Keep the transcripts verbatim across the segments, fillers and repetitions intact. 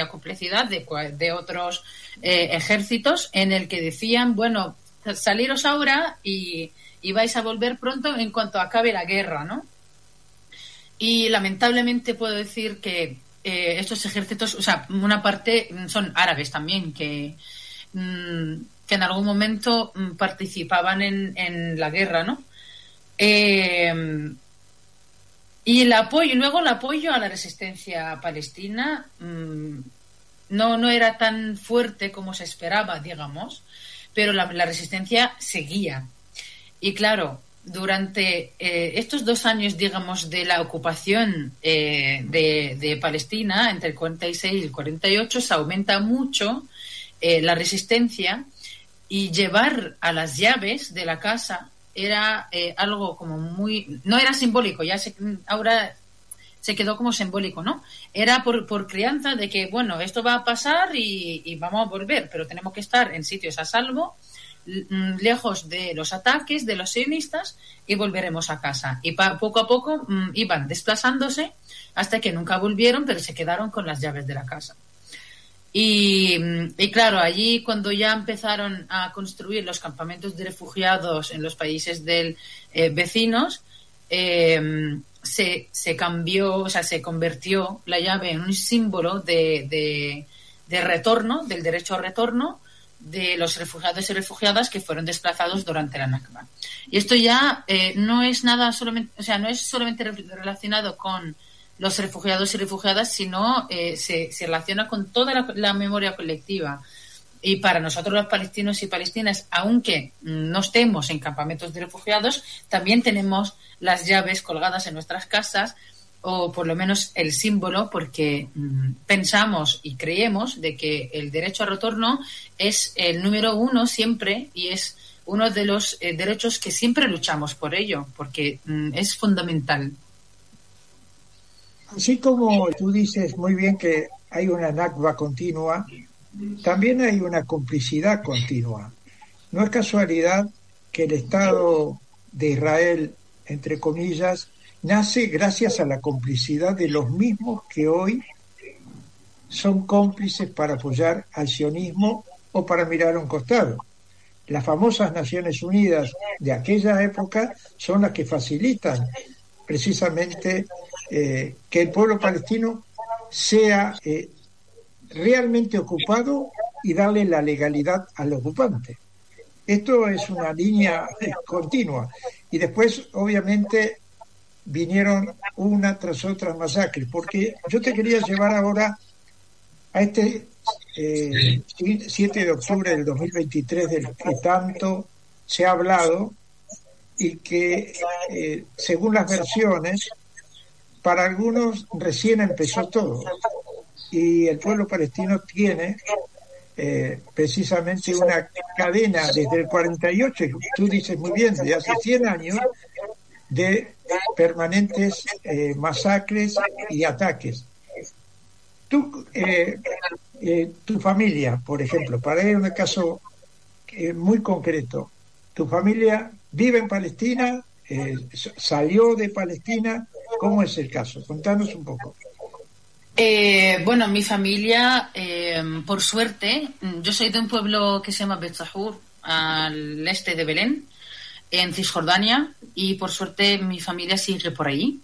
había complicidad de, de otros eh, ejércitos en el que decían, bueno, saliros ahora y, y vais a volver pronto en cuanto acabe la guerra, ¿no? Y lamentablemente puedo decir que eh, estos ejércitos, o sea, una parte son árabes también, que, mmm, que en algún momento mmm, participaban en, en la guerra, ¿no? Eh, y el apoyo, luego el apoyo a la resistencia palestina mmm, no, no era tan fuerte como se esperaba, digamos, pero la, la resistencia seguía. Y claro, durante eh, estos dos años, digamos, de la ocupación eh, de, de Palestina, entre el cuarenta y seis y el cuarenta y ocho, se aumenta mucho eh, la resistencia, y llevar a las llaves de la casa era eh, algo como muy... No era simbólico, ya se, ahora se quedó como simbólico, ¿no? Era por, por crianza de que, bueno, esto va a pasar y, y vamos a volver, pero tenemos que estar en sitios a salvo, lejos de los ataques de los sionistas, y volveremos a casa. Y pa- poco a poco mmm, iban desplazándose hasta que nunca volvieron, pero se quedaron con las llaves de la casa. Y, y claro, allí cuando ya empezaron a construir los campamentos de refugiados en los países del eh, vecinos, eh, se, se cambió, o sea, se convirtió la llave en un símbolo de, de, de retorno, del derecho al retorno de los refugiados y refugiadas que fueron desplazados durante la Nakba. Y esto ya eh, no es nada solamente, o sea, no es solamente relacionado con los refugiados y refugiadas, sino eh, se, se relaciona con toda la, la memoria colectiva. Y para nosotros los palestinos y palestinas, aunque no estemos en campamentos de refugiados, también tenemos las llaves colgadas en nuestras casas, o por lo menos el símbolo, porque mmm, pensamos y creemos de que el derecho al retorno es el número uno siempre, y es uno de los eh, derechos que siempre luchamos por ello, porque mmm, es fundamental. Así como tú dices muy bien que hay una Nakba continua, también hay una complicidad continua. No es casualidad que el Estado de Israel, entre comillas, nace gracias a la complicidad de los mismos que hoy son cómplices para apoyar al sionismo o para mirar a un costado. Las famosas Naciones Unidas de aquella época son las que facilitan precisamente eh, que el pueblo palestino sea eh, realmente ocupado y darle la legalidad al ocupante. Esto es una línea continua. Y después, obviamente, vinieron una tras otra masacres, porque yo te quería llevar ahora a este eh, siete de octubre del dos mil veintitrés, del que tanto se ha hablado, y que eh, según las versiones, para algunos recién empezó todo, y el pueblo palestino tiene eh, precisamente una cadena desde el cuarenta y ocho, tú dices muy bien, de hace cien años, de permanentes eh, masacres y ataques. Tú, eh, eh, tu familia, por ejemplo, para ir a un caso eh, muy concreto, tu familia vive en Palestina, eh, salió de Palestina, ¿cómo es el caso? Contanos un poco. Eh, bueno, mi familia, eh, por suerte, yo soy de un pueblo que se llama Bet Sahur, al este de Belén, en Cisjordania, y por suerte mi familia sigue por ahí.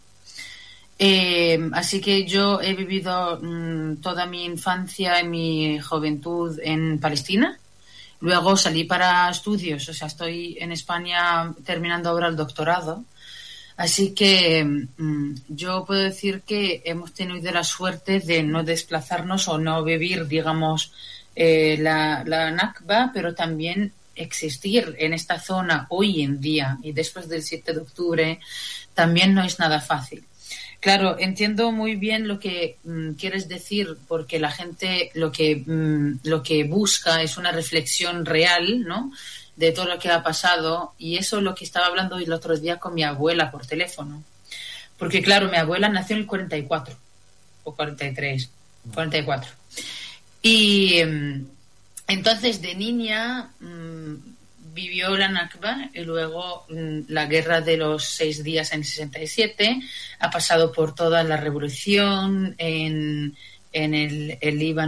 Eh, así que yo he vivido mmm, toda mi infancia y mi juventud en Palestina. Luego salí para estudios, o sea, estoy en España terminando ahora el doctorado. Así que mmm, yo puedo decir que hemos tenido la suerte de no desplazarnos o no vivir, digamos, eh, la, la Nakba, pero también existir en esta zona hoy en día, y después del siete de octubre también no es nada fácil. Claro, entiendo muy bien lo que mmm, quieres decir, porque la gente lo que mmm, lo que busca es una reflexión real, ¿no?, de todo lo que ha pasado, y eso es lo que estaba hablando el otro día con mi abuela por teléfono. Porque claro, mi abuela nació en el cuarenta y cuatro, o cuarenta y tres, cuarenta y cuatro. Y mmm, entonces de niña mmm, vivió la Nakba, y luego mmm, la guerra de los seis días en el sesenta y siete, ha pasado por toda la revolución en, en el, el Líbano